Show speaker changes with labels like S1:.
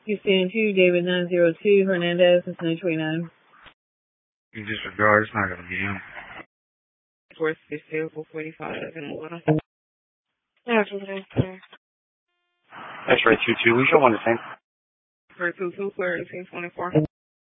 S1: Houston 2, David 902, Hernandez is 929.
S2: You disregard, it's not going to be him.
S1: Towards this vehicle 45 and water.
S3: Yeah, okay.
S2: X-ray 22, we show one the same.
S1: For 22, clear 1824.